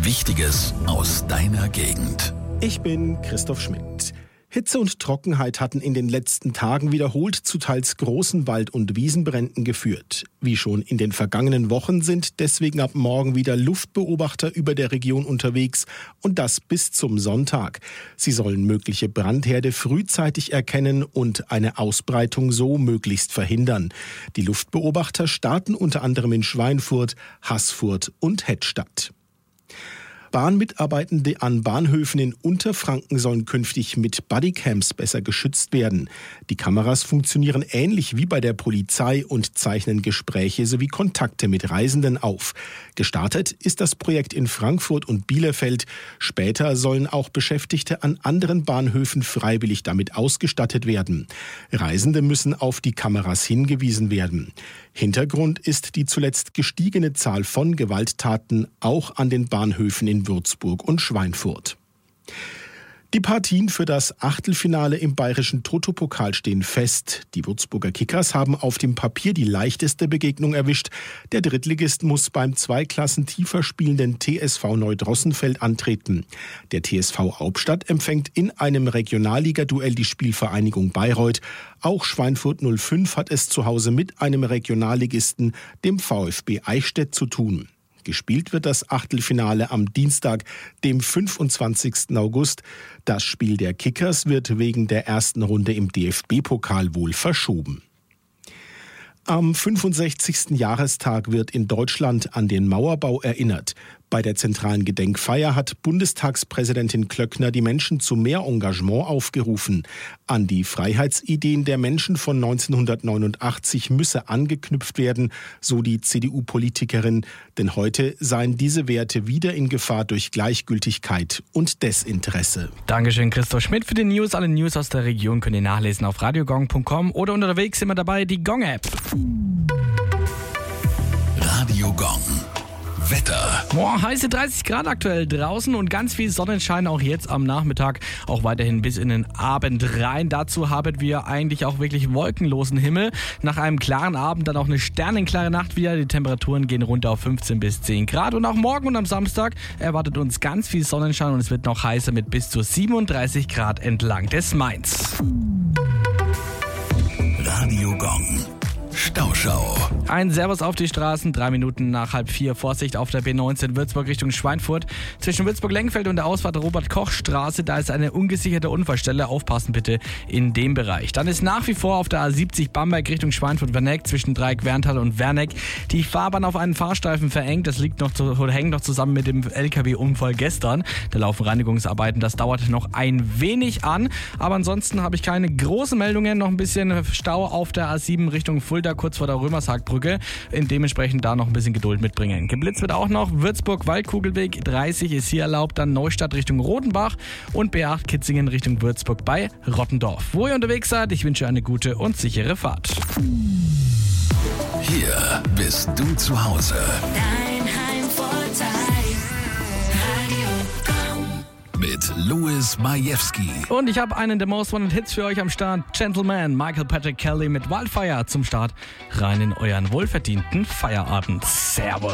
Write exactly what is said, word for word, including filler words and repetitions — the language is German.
Wichtiges aus deiner Gegend. Ich bin Christoph Schmidt. Hitze und Trockenheit hatten in den letzten Tagen wiederholt zu teils großen Wald- und Wiesenbränden geführt. Wie schon in den vergangenen Wochen sind deswegen ab morgen wieder Luftbeobachter über der Region unterwegs und das bis zum Sonntag. Sie sollen mögliche Brandherde frühzeitig erkennen und eine Ausbreitung so möglichst verhindern. Die Luftbeobachter starten unter anderem in Schweinfurt, Haßfurt und Hettstadt. Bahnmitarbeitende an Bahnhöfen in Unterfranken sollen künftig mit Bodycams besser geschützt werden. Die Kameras funktionieren ähnlich wie bei der Polizei und zeichnen Gespräche sowie Kontakte mit Reisenden auf. Gestartet ist das Projekt in Frankfurt und Bielefeld. Später sollen auch Beschäftigte an anderen Bahnhöfen freiwillig damit ausgestattet werden. Reisende müssen auf die Kameras hingewiesen werden. Hintergrund ist die zuletzt gestiegene Zahl von Gewalttaten auch an den Bahnhöfen in Würzburg und Schweinfurt. Die Partien für das Achtelfinale im bayerischen Toto-Pokal stehen fest. Die Würzburger Kickers haben auf dem Papier die leichteste Begegnung erwischt. Der Drittligist muss beim zwei Klassen tiefer spielenden T S V Neudrossenfeld antreten. Der T S V Hauptstadt empfängt in einem Regionalligaduell die Spielvereinigung Bayreuth. Auch Schweinfurt null fünf hat es zu Hause mit einem Regionalligisten, dem VfB Eichstätt, zu tun. Gespielt wird das Achtelfinale am Dienstag, dem fünfundzwanzigsten August. Das Spiel der Kickers wird wegen der ersten Runde im D F B-Pokal wohl verschoben. Am fünfundsechzigsten Jahrestag wird in Deutschland an den Mauerbau erinnert. Bei der zentralen Gedenkfeier hat Bundestagspräsidentin Klöckner die Menschen zu mehr Engagement aufgerufen. An die Freiheitsideen der Menschen von neunzehnhundertneunundachtzig müsse angeknüpft werden, so die C D U-Politikerin. Denn heute seien diese Werte wieder in Gefahr durch Gleichgültigkeit und Desinteresse. Dankeschön, Christoph Schmidt, für die News. Alle News aus der Region könnt ihr nachlesen auf radiogong punkt com oder unterwegs sind wir dabei, die Gong-App. Radio Gong. Wetter. Boah, heiße dreißig Grad aktuell draußen und ganz viel Sonnenschein auch jetzt am Nachmittag, auch weiterhin bis in den Abend rein. Dazu haben wir eigentlich auch wirklich wolkenlosen Himmel. Nach einem klaren Abend dann auch eine sternenklare Nacht wieder. Die Temperaturen gehen runter auf fünfzehn bis zehn Grad und auch morgen und am Samstag erwartet uns ganz viel Sonnenschein und es wird noch heißer mit bis zu siebenunddreißig Grad entlang des Mains. Radio Gong. Stauschau. Ein Servus auf die Straßen, drei Minuten nach halb vier. Vorsicht auf der B neunzehn Würzburg Richtung Schweinfurt. Zwischen Würzburg-Lengenfeld und der Ausfahrt Robert-Koch-Straße, da ist eine ungesicherte Unfallstelle. Aufpassen bitte in dem Bereich. Dann ist nach wie vor auf der A siebzig Bamberg Richtung Schweinfurt-Werneck zwischen Dreieck-Werntal und Werneck die Fahrbahn auf einen Fahrstreifen verengt. Das liegt noch zu, oder hängt noch zusammen mit dem L K W-Unfall gestern. Da laufen Reinigungsarbeiten, das dauert noch ein wenig an. Aber ansonsten habe ich keine großen Meldungen. Noch ein bisschen Stau auf der A sieben Richtung Fulda, kurz vor der Römershagbrücke. Dementsprechend da noch ein bisschen Geduld mitbringen. Geblitzt wird auch noch Würzburg-Waldkugelweg dreißig ist hier erlaubt, dann Neustadt Richtung Rodenbach und B acht Kitzingen Richtung Würzburg bei Rottendorf. Wo ihr unterwegs seid, ich wünsche eine gute und sichere Fahrt. Hier bist du zu Hause. Dein Heimvorteil. Radio Gong. Mit Louis Majewski. Und ich habe einen der Most Wanted Hits für euch am Start. Gentleman, Michael Patrick Kelly mit Wildfire zum Start. Rein in euren wohlverdienten Feierabend. Servus.